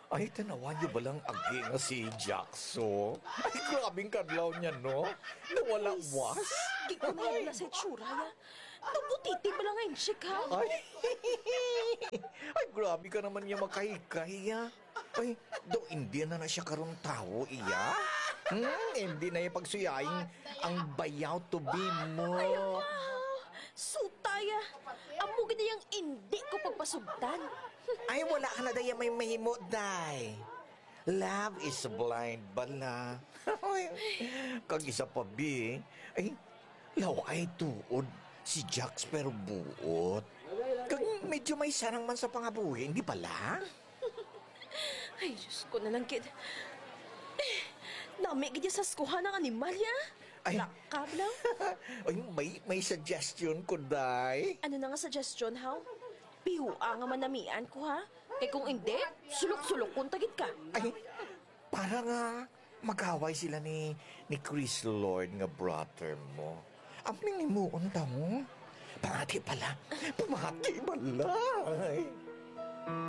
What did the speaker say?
Ay, tanawan niyo ba lang agi nga si Jackso? Ay, grabing kadlaw niya, no? Nawala was? Di ko na yung nasa itsura ya. Nabutiti ba lang ang insik ha? Ay, ay, grabe ka naman niya makahikay, ya. Ay, daw hindi na siya karong tao, iya. Hindi na yung pagsuyaying ang bayaw to be mo. Wow! Sutaya! Amo gina yung hindi ko pagpasugtan. Ay, wala ka na daya may mahimo, day. Love is blind, bala. Kag isa pa, bi. Ay, laway tuod. Si Jax pero buot. Kag medyo may sarang man sa pangabuhi, hindi pala? Ay, Diyos ko na lang, kid. Dami gina sa skuhan ng animal ya. Ay. Lakab lang. Ay, may suggestion ko, day. Ano na nga suggestion, how? Pihuang nga manamian ko, ha? Kaya kung hindi, sulok-sulok kung tagit ka. Ay, para nga mag-away sila ni Chris Lord nga brother mo. Ang minimuon ta mo. Pamati pala. Pamati pala. Ay.